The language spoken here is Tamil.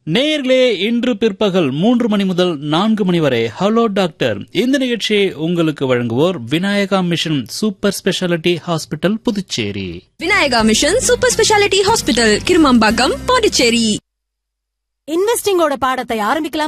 நேயர்களே, இன்று பிற்பகல் 3 மணி முதல் 4 மணி வரை ஹலோ டாக்டர் இந்த நிகழ்ச்சியை உங்களுக்கு வழங்குவோர் Vinayaka mission super speciality hospital, Puducherry. Vinayaka mission super speciality hospital, Kirumampakkam, Pondicherry. இன்வெஸ்டிங்கோட பாடத்தை ஆரம்பிக்கலாம்.